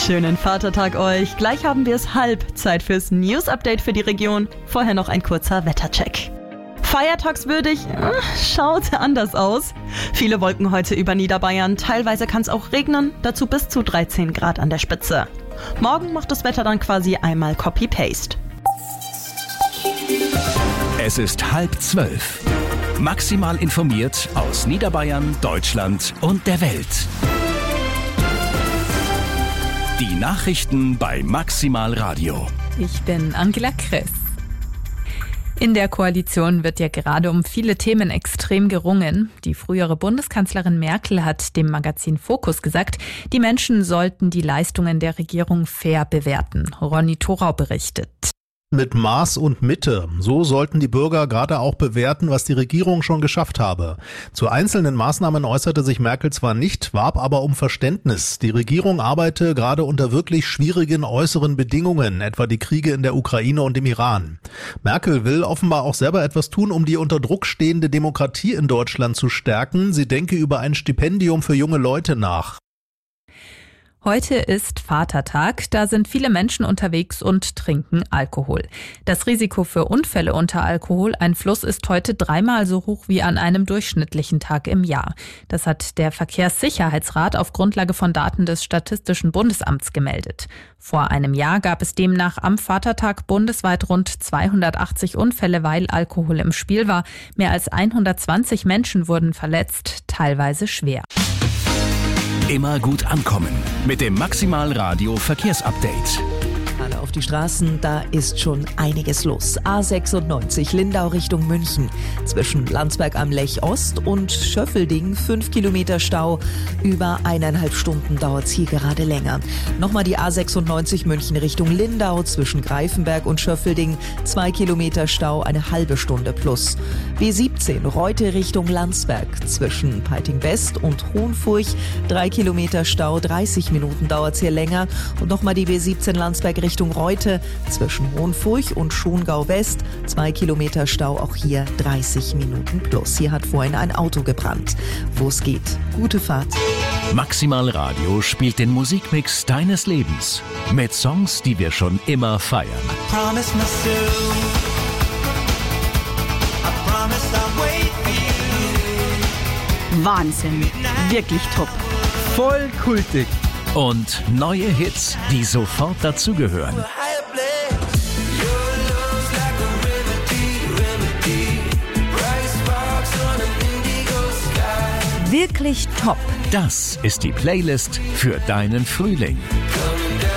Schönen Vatertag euch. Gleich haben wir es halb. Zeit fürs News-Update für die Region. Vorher noch ein kurzer Wettercheck. Feiertagswürdig? Schaut anders aus. Viele Wolken heute über Niederbayern. Teilweise kann es auch regnen. Dazu bis zu 13 Grad an der Spitze. Morgen macht das Wetter dann quasi einmal Copy-Paste. Es ist 11:30. Maximal informiert aus Niederbayern, Deutschland und der Welt. Die Nachrichten bei Maximal Radio. Ich bin Angela Kress. In der Koalition wird ja gerade um viele Themen extrem gerungen. Die frühere Bundeskanzlerin Merkel hat dem Magazin Focus gesagt, die Menschen sollten die Leistungen der Regierung fair bewerten. Ronny Thorau berichtet. Mit Maß und Mitte. So sollten die Bürger gerade auch bewerten, was die Regierung schon geschafft habe. Zu einzelnen Maßnahmen äußerte sich Merkel zwar nicht, warb aber um Verständnis. Die Regierung arbeite gerade unter wirklich schwierigen äußeren Bedingungen, etwa die Kriege in der Ukraine und im Iran. Merkel will offenbar auch selber etwas tun, um die unter Druck stehende Demokratie in Deutschland zu stärken. Sie denke über ein Stipendium für junge Leute nach. Heute ist Vatertag, da sind viele Menschen unterwegs und trinken Alkohol. Das Risiko für Unfälle unter Alkoholeinfluss ist heute 3-mal so hoch wie an einem durchschnittlichen Tag im Jahr. Das hat der Verkehrssicherheitsrat auf Grundlage von Daten des Statistischen Bundesamts gemeldet. Vor einem Jahr gab es demnach am Vatertag bundesweit rund 280 Unfälle, weil Alkohol im Spiel war. Mehr als 120 Menschen wurden verletzt, teilweise schwer. Immer gut ankommen mit dem Maximal Radio Verkehrsupdate. Alle auf die Straßen, da ist schon einiges los. A96 Lindau Richtung München. Zwischen Landsberg am Lech Ost und Schöffelding 5 Kilometer Stau. Über 1,5 Stunden dauert es hier gerade länger. Nochmal die A96 München Richtung Lindau. Zwischen Greifenberg und Schöffelding 2 Kilometer Stau, eine halbe Stunde plus. B17 Reute Richtung Landsberg. Zwischen Peiting West und Hohenfurch 3 Kilometer Stau, 30 Minuten dauert es hier länger. Und nochmal die B17 Landsberg Richtung Reute, zwischen Hohenfurch und Schongau West, 2 Kilometer Stau, auch hier 30 Minuten plus. Hier hat vorhin ein Auto gebrannt. Wo es geht, gute Fahrt. Maximal Radio spielt den Musikmix deines Lebens mit Songs, die wir schon immer feiern. Wahnsinn. Wirklich top. Voll kultig. Und neue Hits, die sofort dazugehören. Wirklich top. Das ist die Playlist für deinen Frühling.